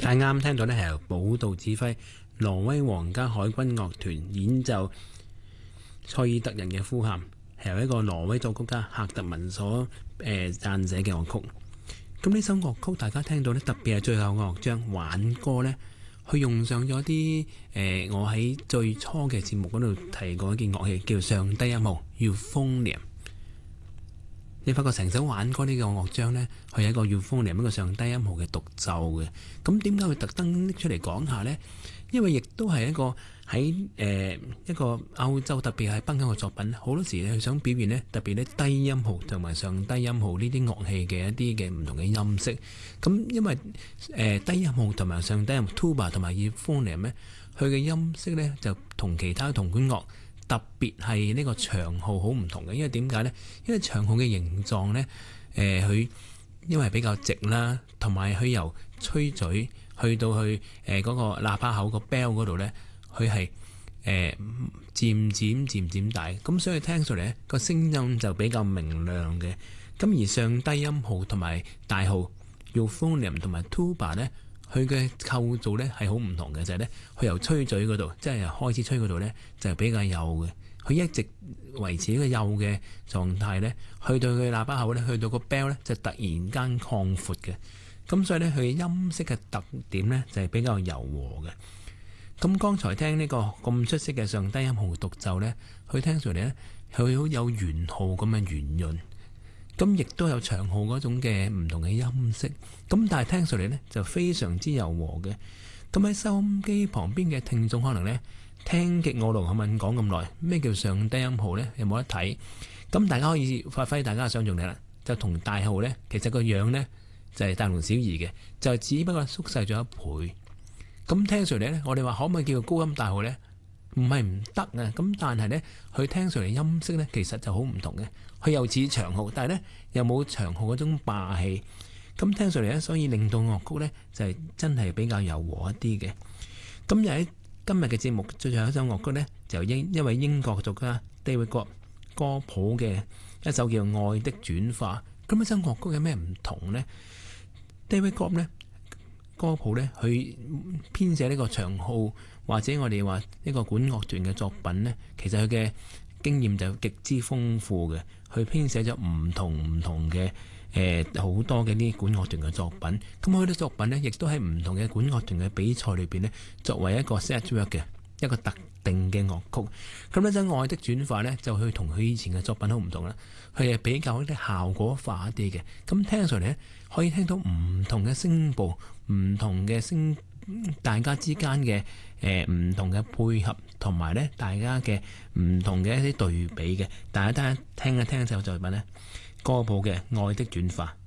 但啱聽到呢係由寶道指揮挪威皇家海軍樂團演奏塞爾特人嘅呼喊，係由一個挪威作曲家赫特文所撰寫嘅樂曲。咁呢首樂曲大家聽到呢，特別係最後樂章挽歌呢，佢用上咗啲我喺最初嘅節目嗰度提過一件樂器叫上低音號 Euphonium。你發覺成首挽歌呢個樂章呢，佢係一個 Euphonium 一個上低音號嘅獨奏嘅。咁點解會特登拎出嚟講下呢？因為亦都係一個喺一個歐洲特別係北歐嘅作品，好多時佢想表現呢，特別呢低音號同埋上低音號呢啲樂器嘅一啲嘅唔同嘅音色。咁因為低音號同埋上低音號 tuba 同埋 Euphonium 呢，佢嘅音色呢就同其他銅管樂特別係呢個長號好唔同嘅。因為點解呢？因為長號嘅形狀呢，佢因為比較直啦，同埋佢由吹嘴去到去嗰個喇叭口個 bell 嗰度呢，佢係漸漸大，咁所以聽出嚟呢個聲音就比較明亮嘅。咁而上低音號同埋大號 Euphonium 同埋 tuba 呢，佢嘅構造呢係好唔同嘅，就係呢，佢由吹嘴嗰度，即係由開始吹嗰度呢，就係比較幼嘅，佢一直維持呢個幼嘅狀態呢，去到佢喇叭口呢，去到個 bell 呢，就突然間擴闊嘅。咁所以呢，佢音色嘅特點呢，就係比較柔和嘅。咁剛才聽呢個咁出色嘅上低音號獨奏呢，佢聽出嚟呢，佢好有圓號咁嘅圓潤，咁亦都有長號嗰種嘅唔同嘅音色。咁但係聽出嚟呢，就非常之柔和嘅。咁喺收音機旁邊嘅聽眾可能呢，聽極我同阿敏講咁耐，咩叫上低音號呢？有冇得睇？咁大家可以發揮大家嘅想像力啦，就同大號呢，其實個樣呢，就係大同小異嘅，就係只不過縮細咗一倍。咁聽上嚟呢，我哋話可唔可以叫做高音大號呢？唔係唔得啊！咁但係呢，佢聽上嚟音色呢，其實就好唔同嘅。佢又似長號，但係呢，又冇長號嗰種霸氣。咁聽上嚟呢，所以令到樂曲呢，就係真係比較柔和一啲嘅。咁又喺今日嘅節目最後一首樂曲呢，就一位英國作家 David Grohl 歌普嘅一首叫《愛的轉化》。咁呢首樂曲有咩唔同呢？David Grohl 呢，歌普呢，佢編寫呢個長號或者我哋話一個管樂團嘅作品呢，其實佢嘅經驗就極之豐富嘅。佢編寫咗唔同嘅好多嘅啲管樂團嘅作品。咁佢啲作品呢，亦都喺唔同嘅管樂團嘅比賽裏邊呢，作為一個 set work 嘅一個特定嘅樂曲。咁呢首愛的轉化呢，就去同佢以前嘅作品好唔同啦。佢係比較一啲效果化一啲嘅。咁聽上嚟呢，可以聽到唔同嘅聲部、唔同嘅聲，大家之間嘅唔同嘅配合，同埋呢大家嘅唔同嘅一啲對比嘅。大家聽一聽就作品呢，歌普嘅愛的轉化。